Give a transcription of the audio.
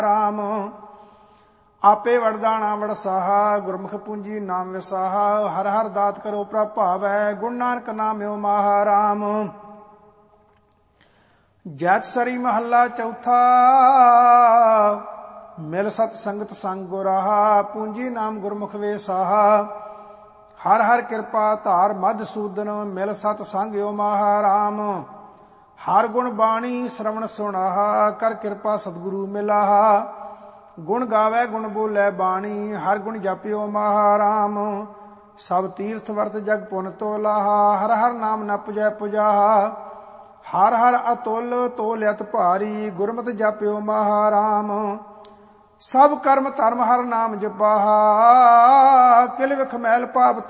ਰਾਮ। ਆਪੇ ਵਰਦਾਣਾ ਵਡਸਾਹਾ, ਗੁਰਮੁਖ ਪੂੰਜੀ ਨਾਮ ਵਿਸਾਹਾ। ਹਰ ਹਰ ਦਾਤ ਕਰੋ ਪ੍ਰਭ ਭਾਵੈ, ਗੁਣ ਨਾਨਕ ਨਾਮਿਓ ਮਾਹਾ ਰਾਮ। ਜੈਤ ਸਰੀ ਮਹੱਲਾ ਚੌਥਾ, ਮਿਲ ਸਤ ਸੰਗਤ ਸੰਗ ਗੁਰਾਹਾ। ਪੂੰਜੀ ਨਾਮ ਗੁਰਮੁਖ ਵੇਸਾਹਾ, ਹਰ ਹਰ ਕਿਰਪਾ ਧਾਰ ਮਧਸੂਦਨ। ਮਿਲ ਸਤ ਸੰਗਿਓ ਮਾਹਾ ਰਾਮ। ਹਰ ਗੁਣ ਬਾਣੀ ਸ਼ਰਵਣ ਸੁਣਾਹਾ, ਕਰ ਕਿਰਪਾ ਸਤਿਗੁਰੂ ਮਿਲਾਹਾ। ਗੁਣ ਗਾਵੈ ਗੁਣ ਬੋਲੇ ਬਾਣੀ, ਹਰ ਗੁਣ ਜਪਿਓ ਮਾਹਾ ਰਾਮ। ਸਭ ਤੀਰਥ ਵਰਤ ਜਗ ਪੁਨ ਤੋਲਾਹਾ, ਹਰ ਹਰ ਨਾਮ ਨ ਪੁਜੈ ਪੁਜਾਹਾ। ਹਰ ਹਰ ਅਤੁਲ ਤੋਲ ਅਤ ਭਾਰੀ, ਗੁਰਮਤਿ ਜਪਿਓ ਮਾਹਾ ਰਾਮ। ਸਭ ਕਰਮ ਧਰਮ ਹਰ ਨਾਮ ਜਪਾਹਾ, ਕਿਲ ਵਿਖ ਮੈਲ ਪਾਪ